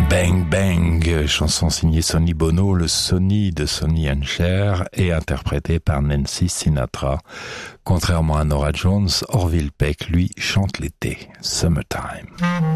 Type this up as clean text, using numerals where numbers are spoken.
Bang Bang, chanson signée Sonny Bono, le Sonny de Sonny and Cher, et interprétée par Nancy Sinatra. Contrairement à Norah Jones, Orville Peck, lui, chante l'été, Summertime.